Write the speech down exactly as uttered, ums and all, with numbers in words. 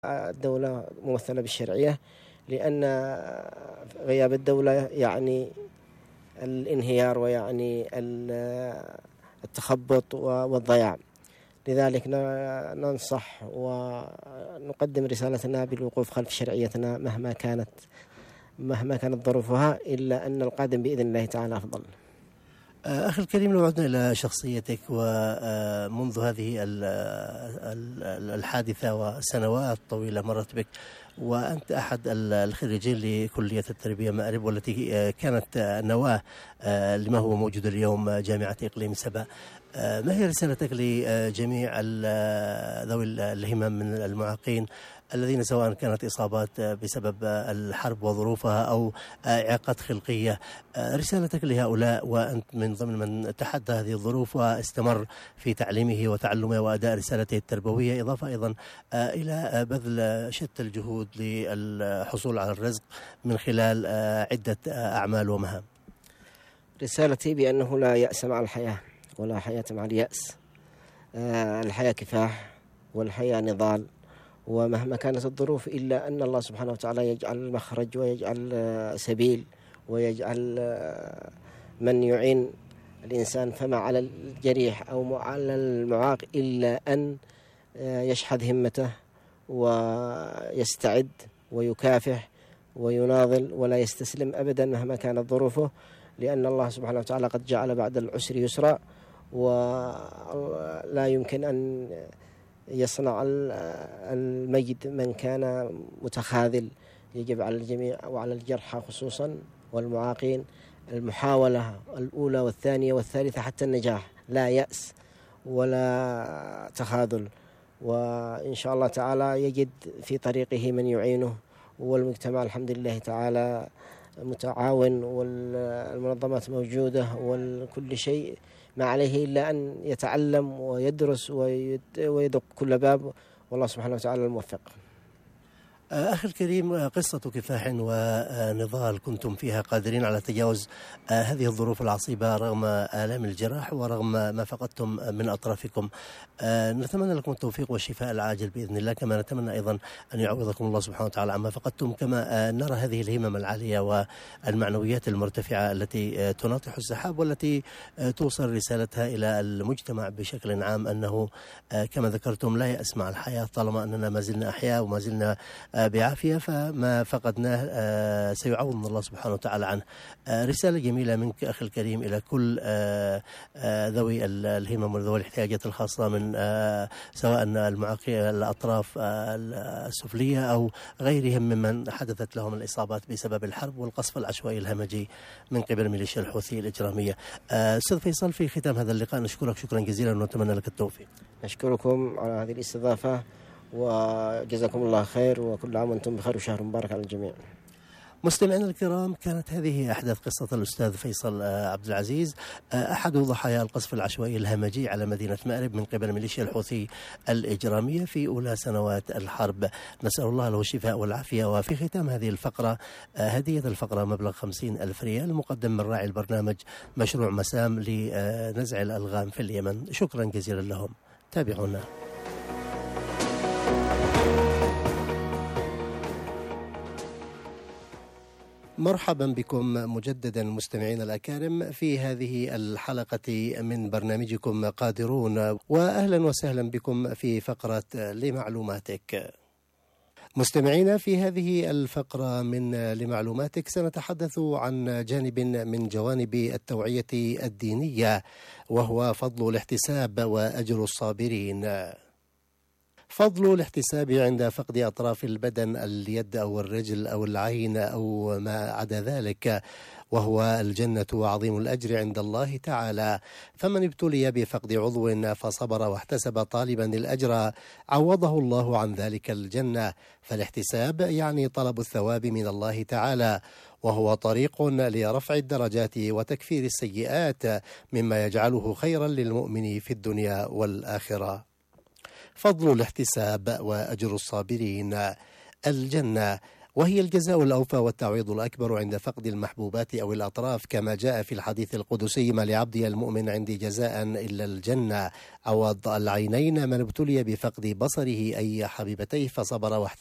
الدولة ممثلة بالشرعية، لأن غياب الدولة يعني الانهيار ويعني التخبط والضياع. لذلك ننصح ونقدم رسالتنا بالوقوف خلف شرعيتنا مهما كانت مهما كانت ظروفها، إلا أن القادم بإذن الله تعالى أفضل. أخي الكريم، لو عدنا إلى شخصيتك ومنذ هذه الحادثة وسنوات طويلة مرت بك، وأنت أحد الخريجين لكلية التربية مأرب، والتي كانت نواة لما هو موجود اليوم جامعة إقليم سبا، ما هي رسالتك لجميع ذوي الهمم من المعاقين الذين سواء كانت إصابات بسبب الحرب وظروفها أو إعاقات خلقية؟ رسالتك لهؤلاء وأنت من ضمن من تحدى هذه الظروف واستمر في تعليمه وتعلمه وأداء رسالته التربوية، إضافة أيضا إلى بذل شتى الجهود للحصول على الرزق من خلال عدة أعمال ومهام. رسالتي بأنه لا يأس مع الحياة ولا حياة مع اليأس. الحياة كفاح والحياة نضال، ومهما كانت الظروف إلا أن الله سبحانه وتعالى يجعل المخرج ويجعل سبيل ويجعل من يعين الإنسان. فما على الجريح أو على المعاق إلا أن يشحذ همته ويستعد ويكافح ويناضل ولا يستسلم أبدا مهما كانت ظروفه، لأن الله سبحانه وتعالى قد جعل بعد العسر يسرا، ولا يمكن أن يصنع المجد من كان متخاذل. يجب على الجميع وعلى الجرحى خصوصا والمعاقين المحاولة الأولى والثانية والثالثة حتى النجاح، لا يأس ولا تخاذل، وإن شاء الله تعالى يجد في طريقه من يعينه. والمجتمع الحمد لله تعالى متعاون، والمنظمات موجودة، وكل شيء ما عليه إلا أن يتعلم ويدرس ويدق كل باب، والله سبحانه وتعالى الموفق. أخي الكريم، قصة كفاح ونضال كنتم فيها قادرين على تجاوز هذه الظروف العصيبة رغم آلام الجراح ورغم ما فقدتم من أطرافكم. نتمنى لكم التوفيق والشفاء العاجل بإذن الله، كما نتمنى أيضا أن يعوضكم الله سبحانه وتعالى عما فقدتم، كما نرى هذه الهمم العالية والمعنويات المرتفعة التي تناطح السحاب والتي توصل رسالتها إلى المجتمع بشكل عام أنه كما ذكرتم لا يأس مع الحياة طالما أننا ما زلنا أحياء وما زلنا بعافية، فما فقدناه سيعوضنا الله سبحانه وتعالى عنه. رسالة جميلة منك أخي الكريم إلى كل ذوي الهمم وذوي الاحتياجات الخاصة من سواء المعاقين الأطراف السفلية أو غيرهم ممن حدثت لهم الإصابات بسبب الحرب والقصف العشوائي الهمجي من قبل ميليشيا الحوثي الإجرامية. أستاذ فيصل، في ختام هذا اللقاء نشكرك شكرا جزيلا ونتمنى لك التوفيق. نشكركم على هذه الاستضافة وجزاكم الله خير، وكل عام وانتم بخير وشهر مبارك على الجميع. مستمعينا الكرام، كانت هذه أحداث قصة الأستاذ فيصل عبد العزيز، أحد ضحايا القصف العشوائي الهمجي على مدينة مأرب من قبل ميليشيا الحوثي الإجرامية في أولى سنوات الحرب. نسأل الله له الشفاء والعافية. وفي ختام هذه الفقرة هدية الفقرة مبلغ خمسين ألف ريال مقدم من راعي البرنامج مشروع مسام لنزع الألغام في اليمن. شكرا جزيلا لهم. تابعونا. مرحبا بكم مجددا مستمعين الأكارم في هذه الحلقة من برنامجكم قادرون، وأهلا وسهلا بكم في فقرة لمعلوماتك. مستمعينا، في هذه الفقرة من لمعلوماتك سنتحدث عن جانب من جوانب التوعية الدينية، وهو فضل الاحتساب وأجر الصابرين. فضل الاحتساب عند فقد أطراف البدن، اليد أو الرجل أو العين أو ما عدا ذلك، وهو الجنة وعظيم الأجر عند الله تعالى. فمن ابتلي بفقد عضو فصبر واحتسب طالبا الأجر عوضه الله عن ذلك الجنة. فالاحتساب يعني طلب الثواب من الله تعالى، وهو طريق لرفع الدرجات وتكفير السيئات، مما يجعله خيرا للمؤمن في الدنيا والآخرة. فضل الاحتساب وأجر الصابرين. الجنة وهي الجزاء الأوفى والتعويض الأكبر عند فقد المحبوبات أو الأطراف، كما جاء في الحديث القدسي: ما لعبدي المؤمن عندي جزاء إلا الجنة. عوض العينين من ابتلي بفقد بصره أي حبيبتيه فصبر واحتمل